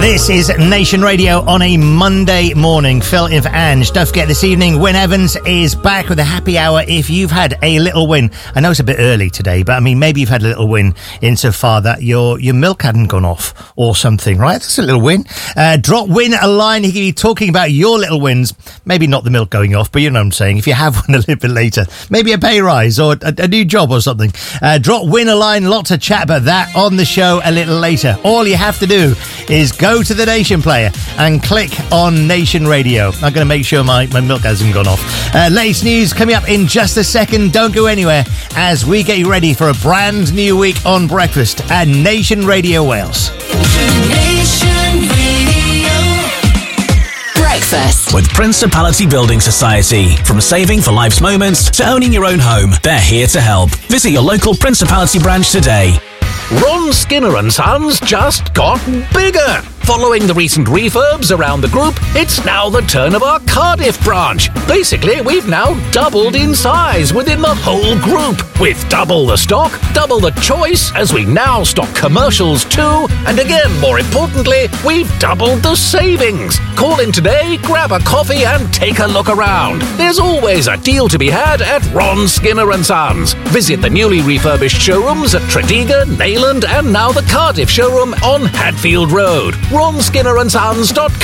This is Nation Radio on a Monday morning. Phil in for Ange. Don't forget this evening, Wyn Evans is back with a happy hour if you've had a little win. I know it's a bit early today, but I mean, maybe you've had a little win insofar that your milk hadn't gone off or something, right? That's a little win. Drop Wyn a line. He can be talking about your little wins. Maybe not the milk going off, but you know what I'm saying. If you have one a little bit later, maybe a pay rise or a new job or something. Drop Wyn a line. Lots of chat about that on the show a little later. All you have to do is go to the Nation player and click on Nation Radio. I'm going to make sure my milk hasn't gone off. Latest news coming up in just a second. Don't go anywhere as we get you ready for a brand new week on breakfast at Nation Radio Wales. Nation Radio. Breakfast with Principality Building Society. From saving for life's moments to owning your own home, they're here to help. Visit your local Principality branch today. Ron Skinner & Sons just got bigger. Following the recent refurbs around the group, it's now the turn of our Cardiff branch. Basically, we've now doubled in size within the whole group, with double the stock, double the choice, as we now stock commercials too, and again, more importantly, we've doubled the savings. Call in today, grab a coffee and take a look around. There's always a deal to be had at Ron Skinner & Sons. Visit the newly refurbished showrooms at Tredegar, Neyland and now the Cardiff showroom on Hadfield Road. RonSkinnerandSons.co.uk.